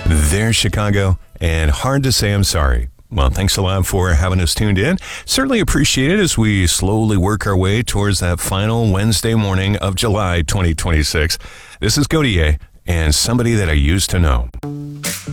There's Chicago, and hard to say I'm sorry. Well, thanks a lot for having us tuned in. Certainly appreciate it as we slowly work our way towards that final Wednesday morning of July 2026. This is Godier, and somebody that I used to know.